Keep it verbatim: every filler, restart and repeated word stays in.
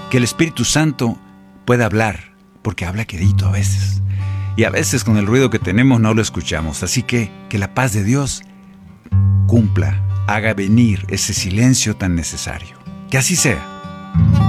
que el Espíritu Santo pueda hablar, porque habla quedito a veces. Y a veces con el ruido que tenemos no lo escuchamos. Así que que la paz de Dios cumpla, haga venir ese silencio tan necesario. Que así sea.